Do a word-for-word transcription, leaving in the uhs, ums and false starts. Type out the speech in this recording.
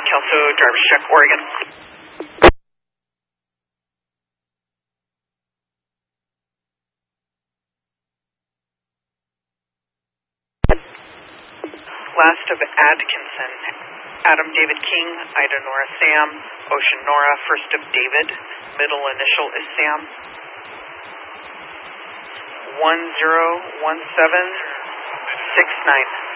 Kelso, driver's check, Oregon. Last of Atkinson, Adam David King, Ida Nora Sam, Ocean Nora, first of David, middle initial is Sam. one zero one seven six nine.